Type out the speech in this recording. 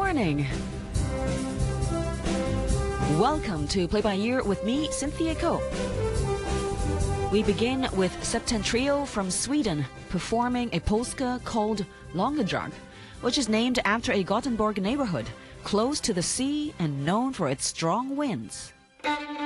morning. Welcome to Play by Ear with me, Cynthia Ko. We begin with Septentrio from Sweden performing a polska called Långedrag, which is named after a Gothenburg neighborhood close to the sea and known for its strong winds.